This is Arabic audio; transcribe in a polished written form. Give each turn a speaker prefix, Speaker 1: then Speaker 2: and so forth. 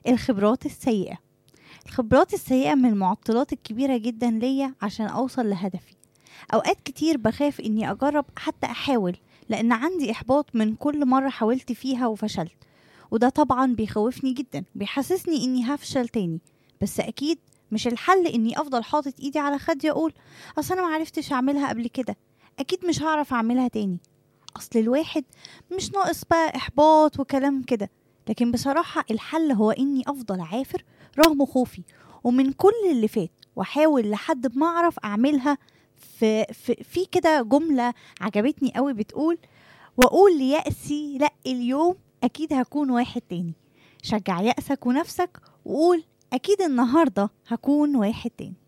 Speaker 1: الخبرات السيئة. الخبرات السيئة من المعطلات الكبيرة جدا ليا عشان أوصل لهدفي. أوقات كتير بخاف إني أجرب حتى أحاول، لأن عندي إحباط من كل مرة حاولت فيها وفشلت، وده طبعا بيخوفني جدا، بيحسسني إني هفشل تاني. بس أكيد مش الحل إني أفضل حاطط إيدي على خدي أقول أصل أنا معرفتش أعملها قبل كده، أكيد مش هعرف أعملها تاني. أصل الواحد مش ناقص بقى إحباط وكلام كده. لكن بصراحة الحل هو إني أفضل عافر رغم خوفي ومن كل اللي فات، وأحاول لحد ما أعرف أعملها. في كده جملة عجبتني قوي بتقول: وأقول ليأسي لأ، اليوم أكيد هكون واحد تاني. شجع يأسك ونفسك وقول أكيد النهاردة هكون واحد تاني.